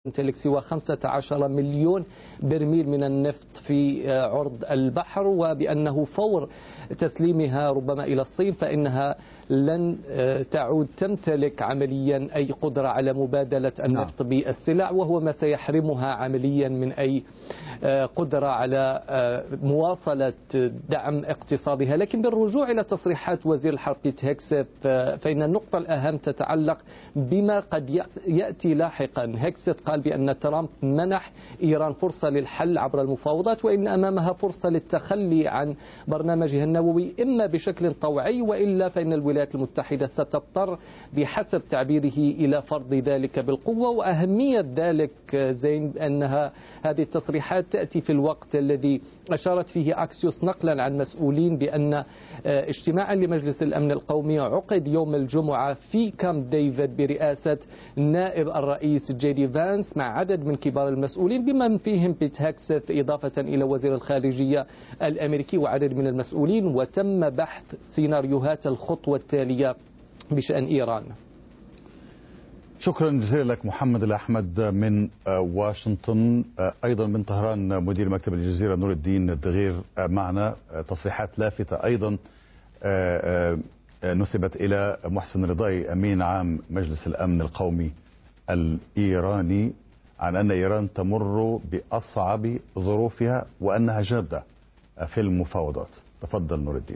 تمتلك سوى 15 مليون برميل من النفط في عرض البحر، وبأنه فور تسليمها ربما إلى الصين فإنها لن تعود تمتلك عمليا أي قدرة على مبادلة النفط بالسلع، وهو ما سيحرمها عمليا من أي قدرة على مواصلة دعم اقتصادها. لكن بالرجوع إلى تصريحات وزير الحرب بيت هيكسيت فإن النقطة الأهم تتعلق بما قد يأتي لاحقا. هيكسيت قال بأن ترامب منح إيران فرصة للحل عبر المفاوضات، وإن أمامها فرصة للتخلي عن برنامجها النووي إما بشكل طوعي، وإلا فإن الولايات المتحدة ستضطر بحسب تعبيره إلى فرض ذلك بالقوة. وأهمية ذلك زين أنها هذه التصريحات تأتي في الوقت الذي أشارت فيه أكسيوس نقلا عن مسؤولين بأن اجتماعا لمجلس الأمن القومي عقد يوم الجمعة في كامب ديفيد برئاسة نائب الرئيس جي دي فانس مع عدد من كبار المسؤولين بمن فيهم بيت هيكسيت إضافة إلى وزير الخارجية الأمريكي وعدد من المسؤولين، وتم بحث سيناريوهات الخطوة التالية بشأن إيران. شكرا جزيلا لك محمد الأحمد من واشنطن. أيضا من طهران مدير مكتب الجزيرة نور الدين الدغير معنا. تصريحات لافتة أيضا نسبت إلى محسن رضاي أمين عام مجلس الأمن القومي الإيراني عن أن إيران تمر بأصعب ظروفها وأنها جادة في المفاوضات. تفضل نور الدين.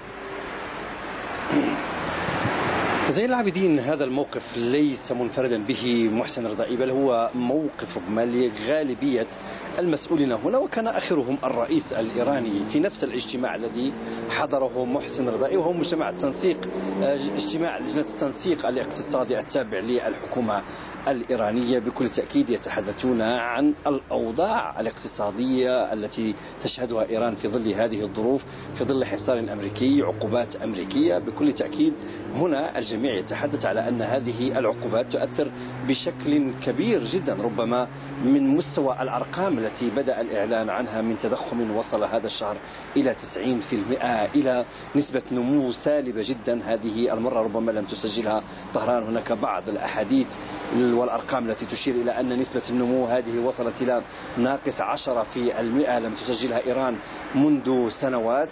زين العابدين، هذا الموقف ليس منفردا به محسن رضائي، بل هو موقف ربما لغالبية المسؤولين هنا، وكان آخرهم الرئيس الإيراني في نفس الاجتماع الذي حضره محسن رضائي، وهو مجتمع التنسيق، اجتماع لجنة التنسيق الاقتصادي التابع للحكومة الإيرانية. بكل تأكيد يتحدثون عن الأوضاع الاقتصادية التي تشهدها إيران في ظل هذه الظروف، في ظل حصار أمريكي، عقوبات أمريكية. بكل تأكيد هنا الجميع يتحدث على أن هذه العقوبات تؤثر بشكل كبير جدا ربما من مستوى الأرقام التي بدأ الإعلان عنها من تضخم وصل هذا الشهر إلى 90%، إلى نسبة نمو سالبة جدا هذه المرة ربما لم تسجلها طهران. هناك بعض الأحاديث والأرقام التي تشير إلى أن نسبة النمو هذه وصلت إلى ناقص 10% لم تسجلها إيران منذ سنوات.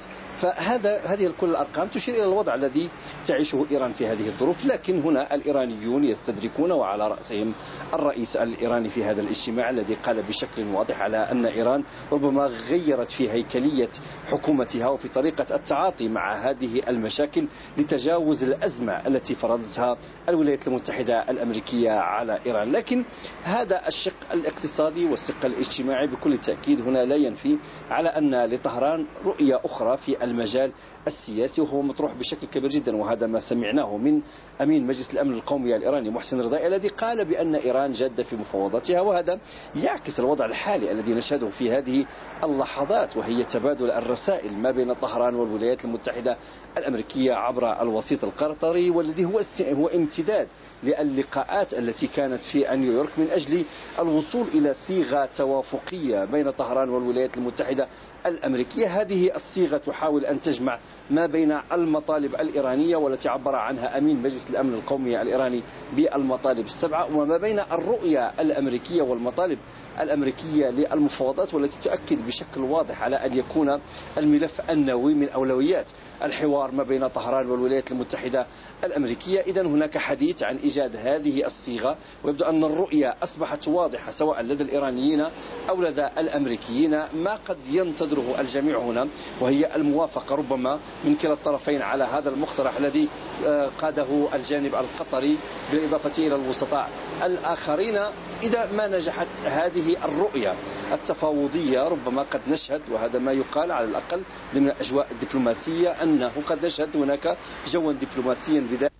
هذه كل الأرقام تشير إلى الوضع الذي تعيشه إيران في هذه الظروف. لكن هنا الإيرانيون يستدركون، وعلى رأسهم الرئيس الإيراني في هذا الاجتماع الذي قال بشكل واضح على أن إيران ربما غيرت في هيكلية حكومتها وفي طريقة التعاطي مع هذه المشاكل لتجاوز الأزمة التي فرضتها الولايات المتحدة الأمريكية على إيران. لكن هذا الشق الاقتصادي والشق الاجتماعي بكل تأكيد هنا لا ينفي على أن لطهران رؤية أخرى في المجال السياسي، وهو مطروح بشكل كبير جدا. وهذا ما سمعناه من أمين مجلس الأمن القومي الإيراني محسن رضائي الذي قال بأن إيران جادة في مفاوضاتها، وهذا يعكس الوضع الحالي الذي نشهده في هذه اللحظات، وهي تبادل الرسائل ما بين طهران والولايات المتحدة الأمريكية عبر الوسيط القطري، والذي هو امتداد للقاءات التي كانت في نيويورك من أجل الوصول إلى صيغة توافقية بين طهران والولايات المتحدة الأمريكية. هذه الصيغة تحاول أن تجمع ما بين المطالب الإيرانية والتي عبر عنها أمين مجلس الأمن القومي الإيراني بالمطالب السبعة، وما بين الرؤية الأمريكية والمطالب الأمريكية للمفاوضات، والتي تؤكد بشكل واضح على أن يكون الملف النووي من أولويات الحوار ما بين طهران والولايات المتحدة الأمريكية. إذن هناك حديث عن إيجاد هذه الصيغة، ويبدو أن الرؤية أصبحت واضحة سواء لدى الإيرانيين أو لدى الأمريكيين. ما قد ينتظره الجميع هنا وهي الموافقة ربما من كلا الطرفين على هذا المقترح الذي قاده الجانب القطري بالإضافة إلى الوسطاء الآخرين. إذا ما نجحت هذه الرؤية التفاوضية ربما قد نشهد، وهذا ما يقال على الأقل ضمن الأجواء الدبلوماسية، أنه قد نشهد هناك جوا دبلوماسيا بداية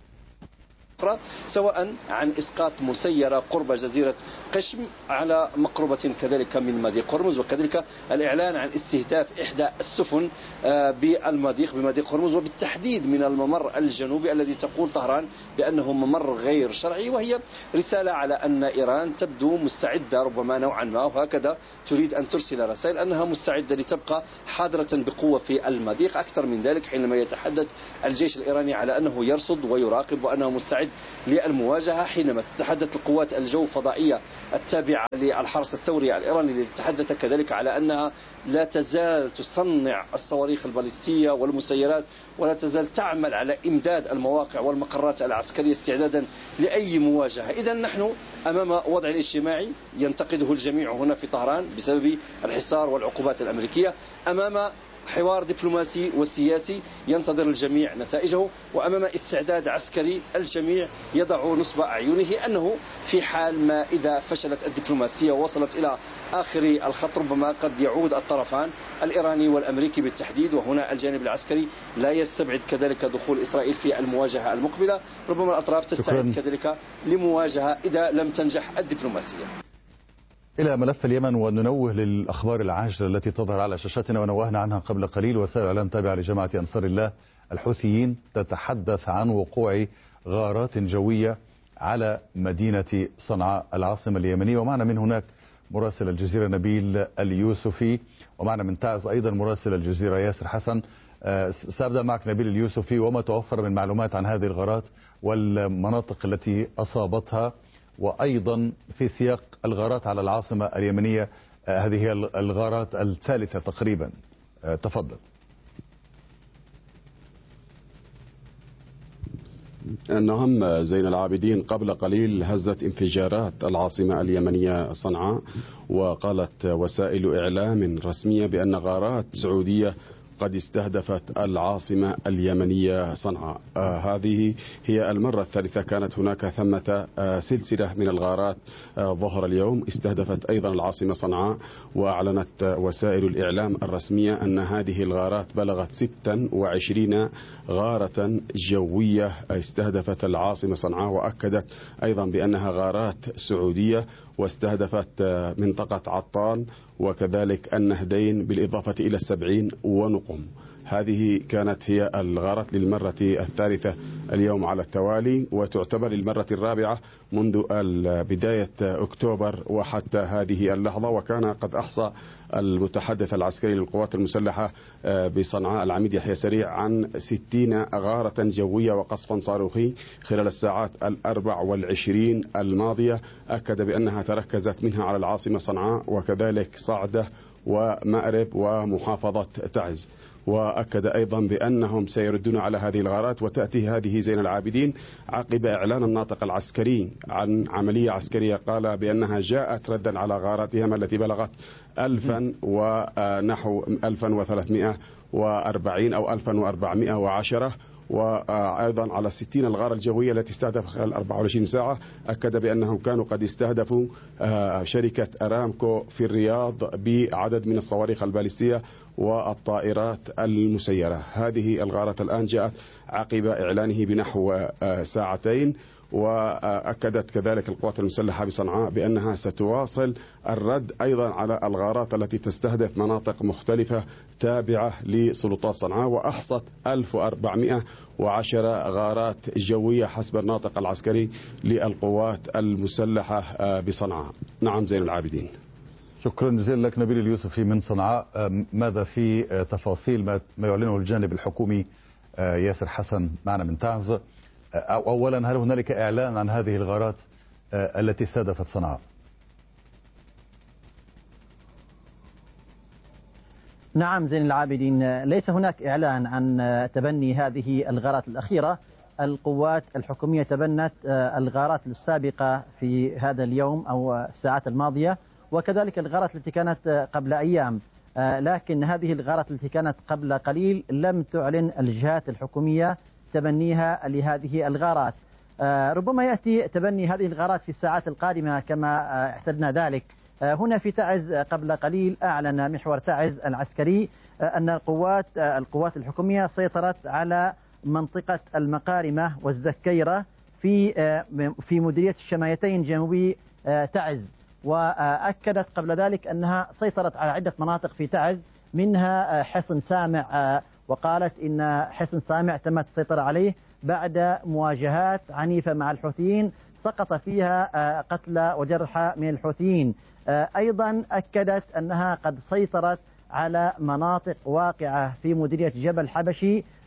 سواء عن إسقاط مسيرة قرب جزيرة قشم على مقربة كذلك من مضيق هرمز، وكذلك الإعلان عن استهداف إحدى السفن بمضيق هرمز، وبالتحديد من الممر الجنوبي الذي تقول طهران بأنه ممر غير شرعي. وهي رسالة على أن إيران تبدو مستعدة ربما نوعا ما، وهكذا تريد أن ترسل رسائل أنها مستعدة لتبقى حاضرة بقوة في المضيق. أكثر من ذلك حينما يتحدث الجيش الإيراني على أنه يرصد ويراقب وأنه مستعد للمواجهة. حينما تتحدث القوات الجو الفضائية التابعة للحرس الثوري الإيراني التي تحدث كذلك على أنها لا تزال تصنع الصواريخ الباليستية والمسيرات، ولا تزال تعمل على إمداد المواقع والمقرات العسكرية استعدادا لأي مواجهة. إذا نحن أمام وضع اجتماعي ينتقده الجميع هنا في طهران بسبب الحصار والعقوبات الأمريكية، أمام حوار دبلوماسي وسياسي ينتظر الجميع نتائجه، وأمام استعداد عسكري الجميع يضع نصب أعينه أنه في حال ما إذا فشلت الدبلوماسية ووصلت إلى آخر الخط ربما قد يعود الطرفان الإيراني والأمريكي بالتحديد، وهنا الجانب العسكري لا يستبعد كذلك دخول إسرائيل في المواجهة المقبلة. ربما الأطراف تستعد كذلك لمواجهة إذا لم تنجح الدبلوماسية. إلى ملف اليمن وننوه للأخبار العاجلة التي تظهر على شاشاتنا ونوهنا عنها قبل قليل. وسائل الإعلام تابعة لجماعة أنصار الله الحوثيين تتحدث عن وقوع غارات جوية على مدينة صنعاء العاصمة اليمنية. ومعنا من هناك مراسل الجزيرة نبيل اليوسفي، ومعنا من تعز أيضا مراسل الجزيرة ياسر حسن. سأبدأ معك نبيل اليوسفي، وما توفر من معلومات عن هذه الغارات والمناطق التي أصابتها، وأيضا في سياق الغارات على العاصمة اليمنية، هذه هي الغارات الثالثة تقريبا. تفضل. نعم زين العابدين، قبل قليل هزت انفجارات العاصمة اليمنية صنعاء، وقالت وسائل إعلام رسمية بأن غارات سعودية قد استهدفت العاصمة اليمنية صنعاء. هذه هي المرة الثالثة كانت هناك ثمة سلسلة من الغارات ظهر اليوم استهدفت أيضا العاصمة صنعاء. وأعلنت وسائل الإعلام الرسمية أن هذه الغارات بلغت 26 غارة جوية استهدفت العاصمة صنعاء، وأكدت أيضا بأنها غارات سعودية واستهدفت منطقة عطال وكذلك النهدين بالإضافة إلى السبعين ونقم. هذه كانت هي الغارات للمرة الثالثة اليوم على التوالي، وتعتبر المرة الرابعة منذ بداية أكتوبر وحتى هذه اللحظة. وكان قد أحصى المتحدث العسكري للقوات المسلحة بصنعاء العميد يحيى سريع عن 60 غارة جوية وقصفا صاروخي خلال الساعات 24 الماضية. أكد بأنها تركزت منها على العاصمة صنعاء وكذلك صعدة ومأرب ومحافظة تعز. وأكد أيضا بأنهم سيردون على هذه الغارات، وتأتي هذه زين العابدين عقب إعلان الناطق العسكري عن عملية عسكرية قال بأنها جاءت ردا على غاراتهم التي بلغت 1000 ونحو 1340 أو 1410، وأيضا على 60 الغارة الجوية التي استهدف خلال 24 ساعة. أكد بأنهم كانوا قد استهدفوا شركة أرامكو في الرياض بعدد من الصواريخ الباليستية والطائرات المسيرة. هذه الغارات الآن جاءت عقب إعلانه بنحو ساعتين. وأكدت كذلك القوات المسلحة بصنعاء بأنها ستواصل الرد أيضا على الغارات التي تستهدف مناطق مختلفة تابعة لسلطات صنعاء، وأحصت 1410 غارات جوية حسب الناطق العسكري للقوات المسلحة بصنعاء. نعم زين العابدين. شكرا جزيلا لك نبيل اليوسفي من صنعاء. ماذا في تفاصيل ما يعلنه الجانب الحكومي؟ ياسر حسن معنا من تعز. أولا، هل هنالك إعلان عن هذه الغارات التي استهدفت صنعاء؟ نعم زين العابدين، ليس هناك إعلان عن تبني هذه الغارات الأخيرة. القوات الحكومية تبنت الغارات السابقة في هذا اليوم أو الساعات الماضية، وكذلك الغارات التي كانت قبل أيام. لكن هذه الغارات التي كانت قبل قليل لم تعلن الجهات الحكومية تبنيها لهذه الغارات. ربما يأتي تبني هذه الغارات في الساعات القادمة كما اعتدنا ذلك. هنا في تعز قبل قليل أعلن محور تعز العسكري أن القوات الحكومية سيطرت على منطقة المقارمة والزكيرة في مديرية الشمايتين جنوبي تعز، وأكدت قبل ذلك أنها سيطرت على عدة مناطق في تعز منها حصن سامع، وقالت إن حصن سامع تمت السيطرة عليه بعد مواجهات عنيفة مع الحوثيين سقط فيها قتلى وجرحى من الحوثيين. أيضا أكدت أنها قد سيطرت على مناطق واقعة في مديرية جبل حبشي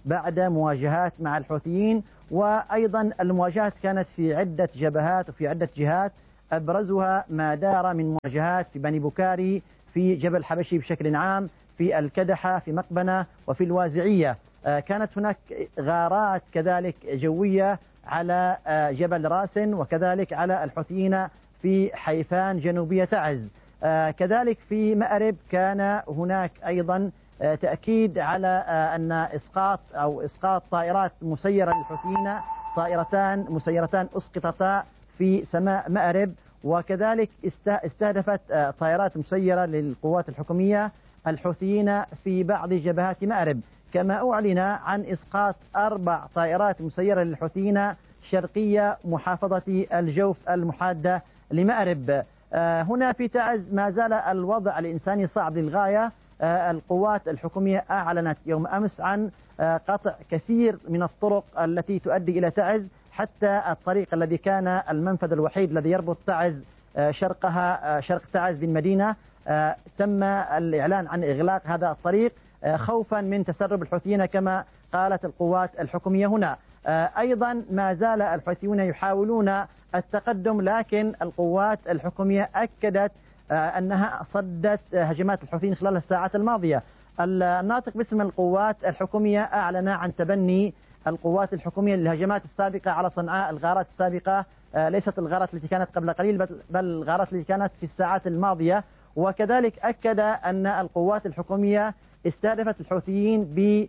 بعد مواجهات مع الحوثيين. وأيضا المواجهات كانت في عدة جبهات وفي عدة جهات، أبرزها ما دار من مواجهات في بني بكاري، في جبل حبشي بشكل عام، في الكدحة، في مقبنة، وفي الوازعية. كانت هناك غارات كذلك جوية على جبل راسن، وكذلك على الحوثيين في حيفان جنوبية تعز. كذلك في مأرب كان هناك أيضا تأكيد على أن إسقاط طائرات مسيرة للحوثيين، طائرتان مسيرتان أسقطتا في سماء مأرب. وكذلك استهدفت طائرات مسيرة للقوات الحكومية الحوثيين في بعض جبهات مأرب. كما أعلن عن إسقاط 4 طائرات مسيرة للحوثيين شرقية محافظة الجوف المحادة لمأرب. هنا في تعز ما زال الوضع الإنساني صعب للغاية. القوات الحكومية أعلنت يوم أمس عن قطع كثير من الطرق التي تؤدي إلى تعز، حتى الطريق الذي كان المنفذ الوحيد الذي يربط تعز شرق تعز بالمدينة تم الإعلان عن إغلاق هذا الطريق خوفا من تسرب الحوثيين كما قالت القوات الحكومية هنا. أيضا ما زال الحوثيون يحاولون التقدم، لكن القوات الحكومية أكدت أنها صدت هجمات الحوثيين خلال الساعات الماضية. الناطق باسم القوات الحكومية أعلن عن تبني القوات الحكومية للهجمات السابقة على صنعاء، الغارات السابقة ليست الغارات التي كانت قبل قليل بل الغارات التي كانت في الساعات الماضية. وكذلك أكد أن القوات الحكومية استهدفت الحوثيين ب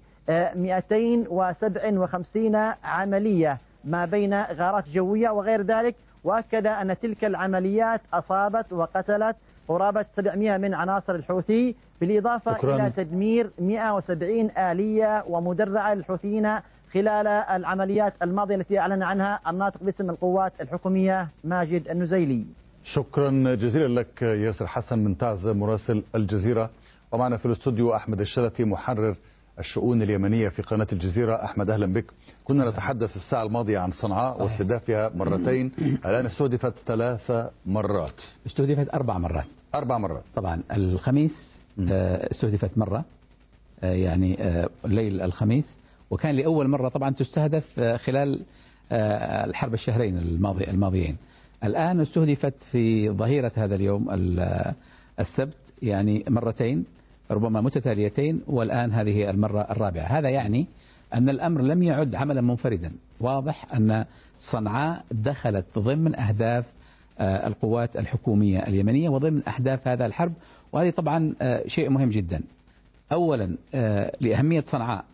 257 عملية ما بين غارات جوية وغير ذلك. وأكد أن تلك العمليات أصابت وقتلت قرابة 700 من عناصر الحوثي، بالإضافة إلى تدمير 170 آلية ومدرعة للحوثيين خلال العمليات الماضية التي أعلن عنها الناطق باسم القوات الحكومية ماجد النزيلي. شكرا جزيلا لك ياسر حسن من تعز مراسل الجزيرة. ومعنا في الاستوديو أحمد الشلفي محرر الشؤون اليمنية في قناة الجزيرة. أحمد أهلا بك. كنا نتحدث الساعة الماضية عن صنعاء واستهدافها مرتين، الآن استهدفت 3 مرات. استهدفت 4 مرات. 4 مرات طبعا الخميس استهدفت مرة، يعني ليل الخميس، وكان لأول مرة طبعا تستهدف خلال الحرب الشهرين الماضيين. الآن استهدفت في ظهيرة هذا اليوم السبت، يعني مرتين ربما متتاليتين، والآن هذه المرة الرابعة. هذا يعني أن الأمر لم يعد عملا منفردا. واضح أن صنعاء دخلت ضمن أهداف القوات الحكومية اليمنية وضمن أهداف هذا الحرب، وهذه طبعا شيء مهم جدا. أولا لأهمية صنعاء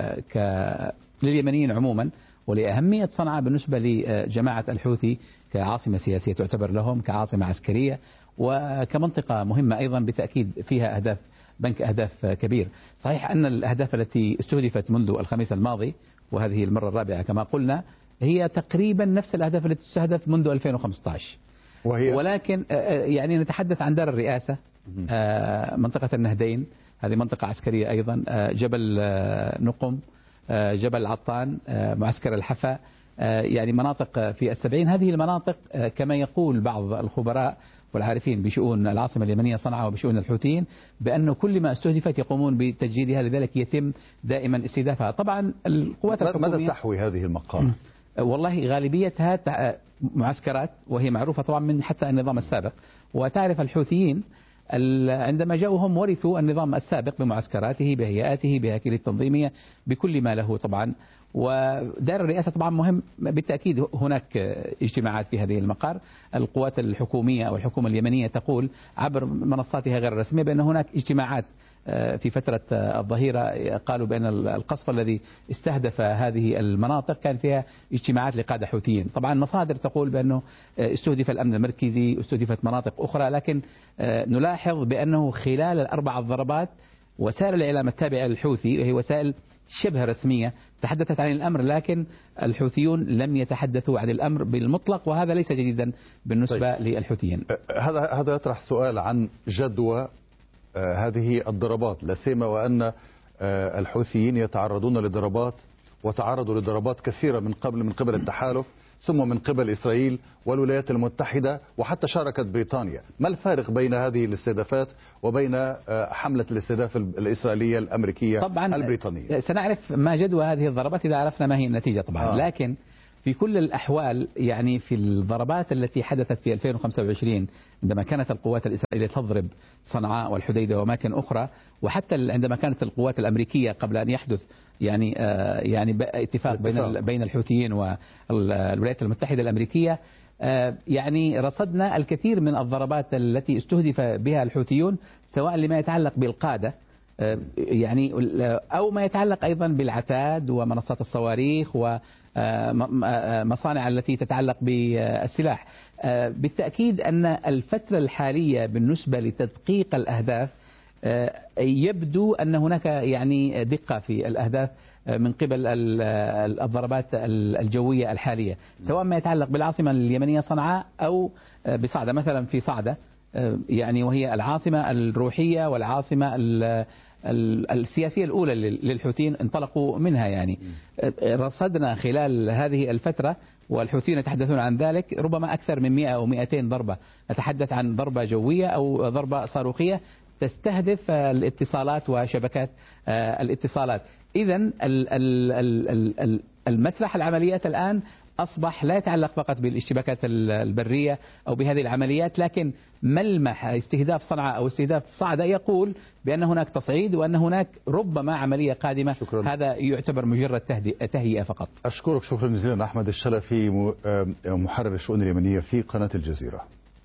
لليمنيين عموما، ولأهمية صنعاء بالنسبة لجماعة الحوثي كعاصمة سياسية تعتبر لهم، كعاصمة عسكرية، وكمنطقة مهمة أيضا بالتأكيد فيها بنك أهداف كبير. صحيح أن الأهداف التي استهدفت منذ الخميس الماضي، وهذه المرة الرابعة كما قلنا، هي تقريبا نفس الأهداف التي تستهدف منذ 2015، ولكن يعني نتحدث عن دار الرئاسة، منطقة النهدين، هذه منطقة عسكرية أيضا، جبل نقم، جبل عطان، معسكر الحفا، يعني مناطق في السبعين. هذه المناطق كما يقول بعض الخبراء والعارفين بشؤون العاصمة اليمنية صنعاء وبشؤون الحوثيين بأنه كل ما استهدفت يقومون بتجديدها، لذلك يتم دائما استهدافها. طبعا القوات الحكومية ماذا تحوي هذه المقاطع؟ والله غالبيتها معسكرات، وهي معروفة طبعا من حتى النظام السابق. وتعرف الحوثيين عندما جاءوا هم ورثوا النظام السابق بمعسكراته، بهيئاته، بهياكله التنظيمية، بكل ما له طبعا. ودار الرئاسة طبعا مهم بالتأكيد. هناك اجتماعات في هذه المقار. القوات الحكومية أو الحكومة اليمنية تقول عبر منصاتها غير الرسمية بأن هناك اجتماعات في فترة الظهيرة. قالوا بأن القصف الذي استهدف هذه المناطق كان فيها اجتماعات لقادة حوثيين. طبعا مصادر تقول بأنه استهدف الأمن المركزي، استهدفت مناطق أخرى، لكن نلاحظ بأنه خلال ال4 ضربات وسائل الإعلام التابعة للحوثي، وهي وسائل شبه رسمية، تحدثت عن الأمر، لكن الحوثيون لم يتحدثوا عن الأمر بالمطلق، وهذا ليس جديدا بالنسبة للحوثيين. هذا يطرح سؤال عن جدوى هذه الضربات، لا سيما وأن الحوثيين يتعرضون لضربات وتعرضوا لضربات كثيرة من قبل التحالف، ثم من قبل إسرائيل والولايات المتحدة وحتى شاركت بريطانيا. ما الفارق بين هذه الاستهدافات وبين حملة الاستهداف الإسرائيلية الأمريكية طبعا البريطانية؟ سنعرف ما جدوى هذه الضربات إذا عرفنا ما هي النتيجة طبعا. لكن في كل الأحوال يعني في الضربات التي حدثت في 2025 عندما كانت القوات الإسرائيلية تضرب صنعاء والحديدة وأماكن أخرى، وحتى عندما كانت القوات الأمريكية قبل أن يحدث يعني اتفاق بين الحوثيين والولايات المتحدة الأمريكية، يعني رصدنا الكثير من الضربات التي استهدف بها الحوثيون، سواء لما يتعلق بالقادة يعني أو ما يتعلق أيضا بالعتاد ومنصات الصواريخ ومصانع التي تتعلق بالسلاح. بالتأكيد أن الفترة الحالية بالنسبة لتدقيق الأهداف يبدو أن هناك يعني دقة في الأهداف من قبل الضربات الجوية الحالية، سواء ما يتعلق بالعاصمة اليمنية صنعاء أو بصعدة. مثلا في صعدة يعني وهي العاصمة الروحية والعاصمة السياسية الأولى للحوثيين انطلقوا منها. يعني رصدنا خلال هذه الفترة والحوثيين يتحدثون عن ذلك ربما أكثر من 100 أو 200 ضربة، نتحدث عن ضربة جوية أو ضربة صاروخية تستهدف الاتصالات وشبكات الاتصالات. إذن المسرح العمليات الآن أصبح لا يتعلق فقط بالاشتباكات البرية أو بهذه العمليات، لكن ملمح استهداف صنعاء أو استهداف صعدة يقول بأن هناك تصعيد وأن هناك ربما عملية قادمة. شكرا. هذا يعتبر مجرد تهيئة فقط. أشكرك شكرا جزيلا أحمد الشلفي، محرر الشؤون اليمنية في قناة الجزيرة.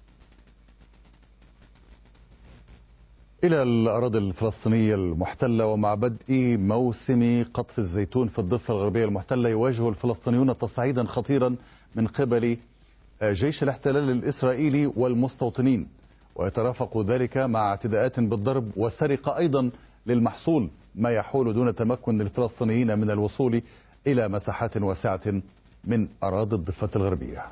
إلى الأراضي الفلسطينية المحتلة، ومع بدء موسم قطف الزيتون في الضفة الغربية المحتلة يواجه الفلسطينيون تصعيدا خطيرا من قبل جيش الاحتلال الإسرائيلي والمستوطنين، ويترافق ذلك مع اعتداءات بالضرب وسرقة أيضا للمحصول، ما يحول دون تمكن الفلسطينيين من الوصول إلى مساحات واسعة من أراضي الضفة الغربية.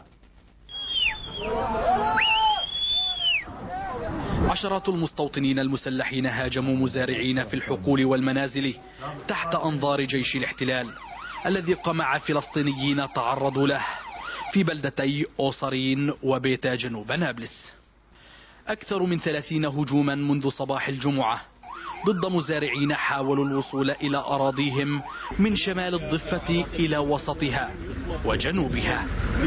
عشرات المستوطنين المسلحين هاجموا مزارعين في الحقول والمنازل تحت أنظار جيش الاحتلال الذي قمع فلسطينيين تعرضوا له في بلدتي أوصرين وبيتا جنوب نابلس. أكثر من 30 هجوما منذ صباح الجمعة ضد مزارعين حاولوا الوصول إلى أراضيهم من شمال الضفة إلى وسطها وجنوبها.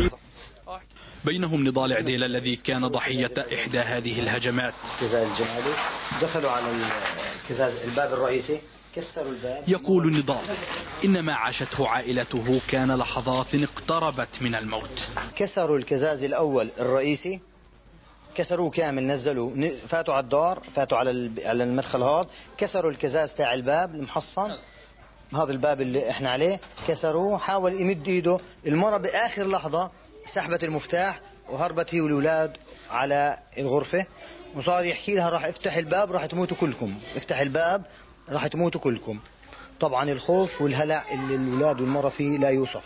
بينهم نضال عديل الذي كان ضحية إحدى هذه الهجمات. الكزاز الجمالي دخلوا على الكزاز الباب الرئيسي، كسروا الباب. يقول نضال إن ما عاشته عائلته كان لحظات اقتربت من الموت. كسروا الكزاز الأول الرئيسي، كسروه كامل، نزلوا فاتوا على الدار، فاتوا على المدخل هذا، كسروا الكزاز تاع الباب المحصن، هذا الباب اللي احنا عليه كسروه. حاول يمد ايده، المرة بآخر لحظة سحبت المفتاح وهربت هي والولاد على الغرفة، وصار يحكي لها راح افتح الباب راح تموتوا كلكم، افتح الباب راح تموتوا كلكم. طبعا الخوف والهلع اللي الولاد والمرة فيه لا يوصف.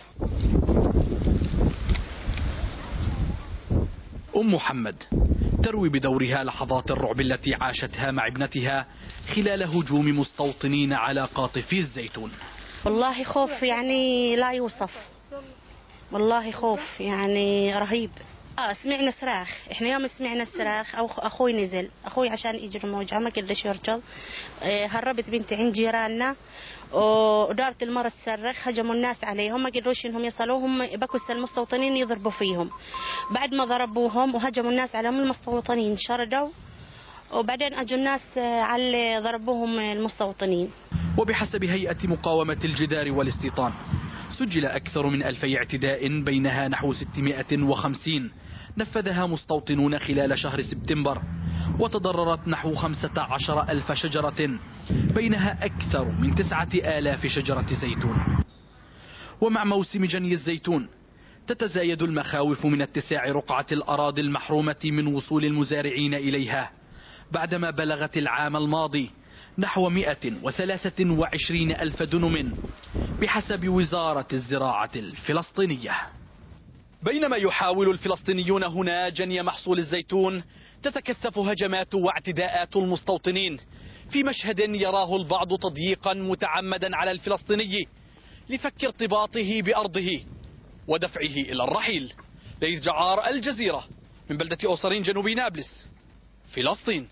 أم محمد تروي بدورها لحظات الرعب التي عاشتها مع ابنتها خلال هجوم مستوطنين على قاطفي الزيتون. والله خوف يعني لا يوصف، والله خوف يعني رهيب. سمعنا صراخ، احنا يوم سمعنا الصراخ اخوي نزل، اخوي عشان يجري موجعه ما قدرش يرجع. هربت بنتي عند جيراننا ودارت المرة تصرخ، هجموا الناس عليهم ما قدروش انهم يصلوهم، بكوا المستوطنين يضربوا فيهم. بعد ما ضربوهم وهجموا الناس عليهم المستوطنين شردوا، وبعدين اجوا الناس على ضربوهم المستوطنين. وبحسب هيئة مقاومة الجدار والاستيطان سجل أكثر من 2000 اعتداء، بينها نحو 650 نفذها مستوطنون خلال شهر سبتمبر، وتضررت نحو 15,000 شجرة، بينها أكثر من 9,000 شجرة زيتون. ومع موسم جني الزيتون تتزايد المخاوف من اتساع رقعة الأراضي المحرومة من وصول المزارعين إليها، بعدما بلغت العام الماضي نحو 123,000 دنم بحسب وزارة الزراعة الفلسطينية. بينما يحاول الفلسطينيون هنا جني محصول الزيتون، تتكثف هجمات واعتداءات المستوطنين في مشهد يراه البعض تضييقا متعمدا على الفلسطيني لفك ارتباطه بأرضه، ودفعه إلى الرحيل. ليث جعار، الجزيرة، من بلدة أوسرين جنوب نابلس، فلسطين.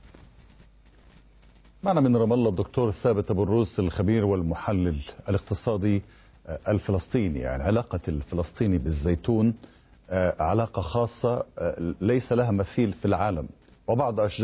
معنا من رام الله الدكتور ثابت أبو الروس، الخبير والمحلل الاقتصادي الفلسطيني. يعني علاقة الفلسطيني بالزيتون علاقة خاصة ليس لها مثيل في العالم، وبعض أشجار